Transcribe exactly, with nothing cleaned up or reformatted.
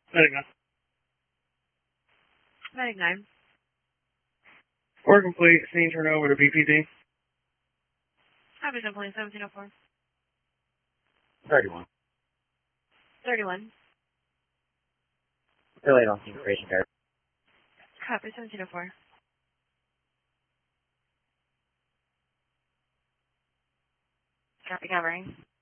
Setting up. Setting nine. Work complete. Scene turned over to B P D. Copy simply seventeen oh four. thirty-one. thirty-one. Affiliate on scene creation guard. Copy seventeen oh four. Copy covering.